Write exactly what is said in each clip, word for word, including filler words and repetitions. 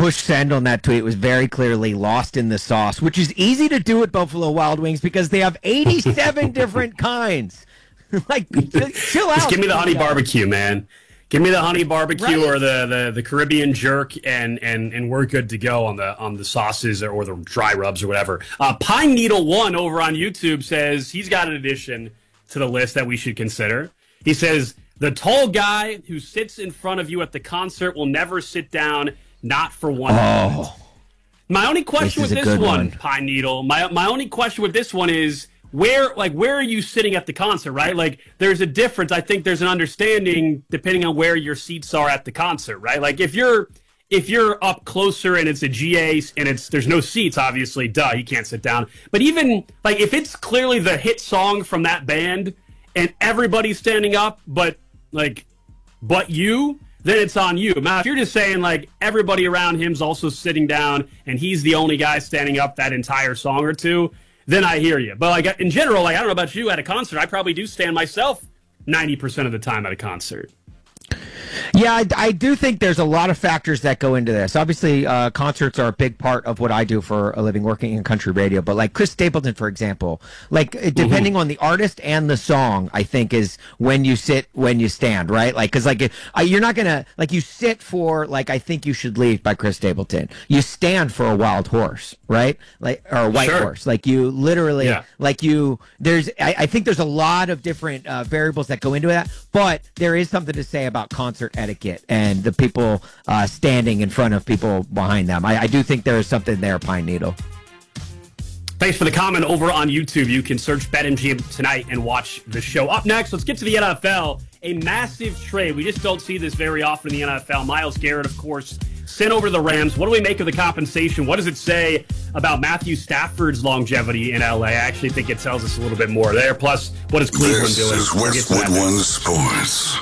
push send on that tweet was very clearly lost in the sauce, which is easy to do at Buffalo Wild Wings because they have eighty-seven different kinds. Like, chill out. Just give me the honey barbecue, man. Give me the honey barbecue right. or the, the, the Caribbean jerk, and, and and we're good to go on the on the sauces or, or the dry rubs or whatever. Uh, Pine Needle One over on YouTube says he's got an addition to the list that we should consider. He says the tall guy who sits in front of you at the concert will never sit down, not for one oh, moment. My only question this with this one, one, Pine Needle, my my only question with this one is. Where, like, where are you sitting at the concert, right? Like, there's a difference. I think there's an understanding depending on where your seats are at the concert, right? Like, if you're if you're up closer and it's a G A and it's there's no seats, obviously, duh, you can't sit down. But even, like, if it's clearly the hit song from that band and everybody's standing up, but, like, but you, then it's on you. Now, if you're just saying, like, everybody around him's also sitting down and he's the only guy standing up that entire song or two, then I hear you. But like in general, like I don't know about you at a concert, I probably do stand myself ninety percent of the time at a concert. Yeah, I, I do think there's a lot of factors that go into this. Obviously, uh, concerts are a big part of what I do for a living, working in country radio. But like Chris Stapleton, for example, like depending mm-hmm. on the artist and the song, I think is when you sit, when you stand, right? Like, because like uh, you're not gonna like you sit for like I Think You Should Leave by Chris Stapleton. You stand for a wild horse, right? Like or a white sure. horse. Like you literally, yeah. like you. There's I, I think there's a lot of different uh, variables that go into that. But there is something to say about concert etiquette and the people uh, standing in front of people behind them. I, I do think there is something there, Pine Needle. Thanks for the comment over on YouTube. You can search BetMGM tonight and watch the show. Up next, let's get to the N F L. A massive trade. We just don't see this very often in the N F L. Myles Garrett, of course, sent over to the Rams. What do we make of the compensation? What does it say about Matthew Stafford's longevity in L A? I actually think it tells us a little bit more there. Plus, what is Cleveland this doing? This is Westwood One Sports.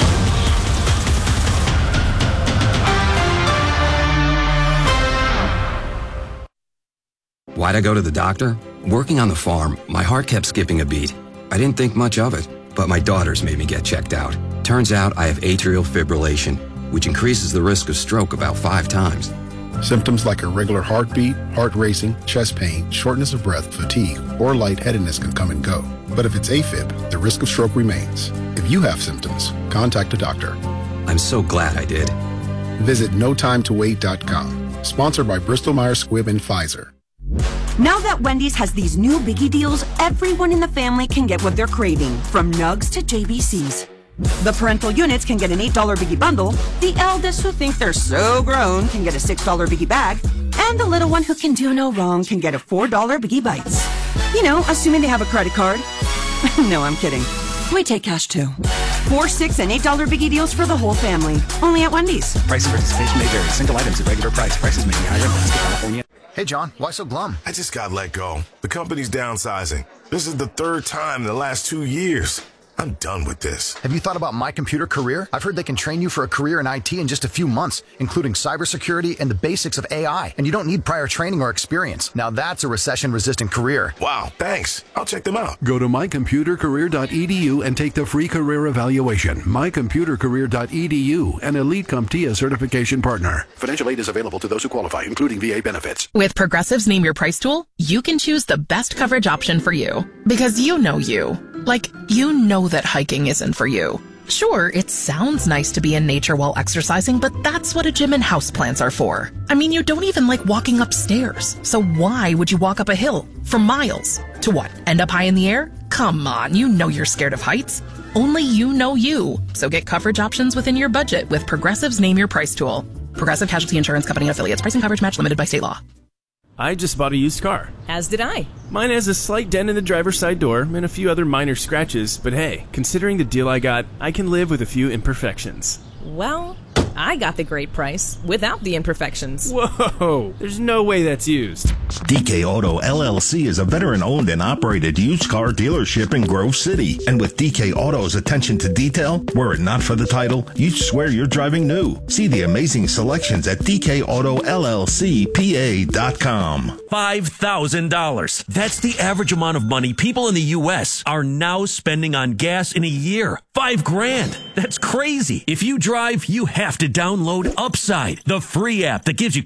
Why'd I go to the doctor? Working on the farm, my heart kept skipping a beat. I didn't think much of it, but my daughters made me get checked out. Turns out I have atrial fibrillation, which increases the risk of stroke about five times. Symptoms like irregular heartbeat, heart racing, chest pain, shortness of breath, fatigue, or lightheadedness can come and go. But if it's AFib, the risk of stroke remains. If you have symptoms, contact a doctor. I'm so glad I did. Visit no time to wait dot com. Sponsored by Bristol Myers Squibb and Pfizer. Now that Wendy's has these new biggie deals, everyone in the family can get what they're craving, from nugs to J B Cs. The parental units can get an eight dollar biggie bundle, the eldest who think they're so grown can get a six dollar biggie bag, and the little one who can do no wrong can get a four dollar biggie bites. You know, assuming they have a credit card. No, I'm kidding. We take cash too. Four, six, and eight dollar biggie deals for the whole family. Only at Wendy's. Price and participation may vary. Single items at regular price. Prices may be higher in Alaska, California. Hey, John, why so glum? I just got let go. The company's downsizing. This is the third time in the last two years. I'm done with this. Have you thought about My Computer Career? I've heard they can train you for a career in I T in just a few months, including cybersecurity and the basics of A I. And you don't need prior training or experience. Now that's a recession-resistant career. Wow, thanks. I'll check them out. Go to my computer career dot e d u and take the free career evaluation. my computer career dot e d u, an Elite CompTIA certification partner. Financial aid is available to those who qualify, including V A benefits. With Progressive's Name Your Price tool, you can choose the best coverage option for you. Because you know you. Like, you know that hiking isn't for you. Sure, it sounds nice to be in nature while exercising, but that's what a gym and houseplants are for. I mean, you don't even like walking upstairs. So why would you walk up a hill for miles? To what, end up high in the air? Come on, you know you're scared of heights. Only you know you. So get coverage options within your budget with Progressive's Name Your Price tool. Progressive Casualty Insurance Company and Affiliates. Price and coverage match limited by state law. I just bought a used car. As did I. Mine has a slight dent in the driver's side door and a few other minor scratches, but hey, considering the deal I got, I can live with a few imperfections. Well, I got the great price without the imperfections. Whoa, there's no way that's used. D K Auto L L C is a veteran-owned and operated used car dealership in Grove City. And with D K Auto's attention to detail, were it not for the title, you'd swear you're driving new. See the amazing selections at d k auto l l c p a dot com. five thousand dollars. That's the average amount of money people in the U S are now spending on gas in a year. Five grand. That's crazy. If you drive, you have to download Upside, the free app that gives you